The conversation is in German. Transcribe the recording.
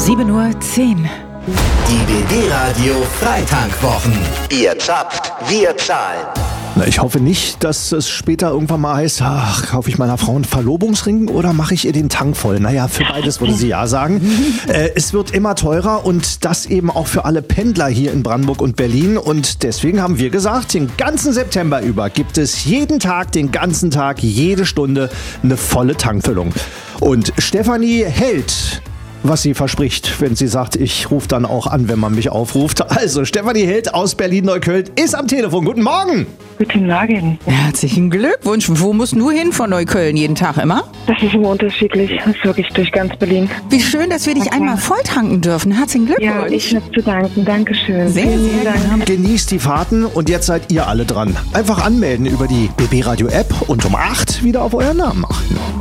7:10 Uhr. Die BB-Radio Freitankwwochen. Ihr zapft, wir zahlen. Na, ich hoffe nicht, dass es später irgendwann mal heißt, ach, kaufe ich meiner Frau einen Verlobungsring oder mache ich ihr den Tank voll? Naja, für beides würde sie ja sagen. Es wird immer teurer und das eben auch für alle Pendler hier in Brandenburg und Berlin. Und deswegen haben wir gesagt, den ganzen September über gibt es jeden Tag, den ganzen Tag, jede Stunde eine volle Tankfüllung. Und Stefanie hält, was sie verspricht, wenn sie sagt, ich rufe dann auch an, wenn man mich aufruft. Also, Stefanie Held aus Berlin-Neukölln ist am Telefon. Guten Morgen! Guten Morgen. Herzlichen Glückwunsch. Wo musst du hin von Neukölln? Jeden Tag immer? Das ist immer unterschiedlich. Das ist wirklich durch ganz Berlin. Wie schön, dass wir dich einmal voll tanken dürfen. Herzlichen Glückwunsch. Ja, ich habe zu danken. Dankeschön. Sehr, sehr Dank. Genießt die Fahrten und jetzt seid ihr alle dran. Einfach anmelden über die BB Radio App und um 8 wieder auf euren Namen achten.